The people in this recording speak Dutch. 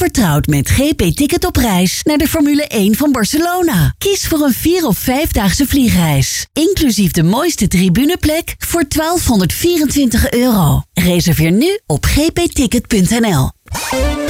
vertrouwd met GP-ticket op reis naar de Formule 1 van Barcelona. Kies voor een 4 of 5-daagse vliegreis. Inclusief de mooiste tribuneplek voor €1224. Reserveer nu op gpticket.nl.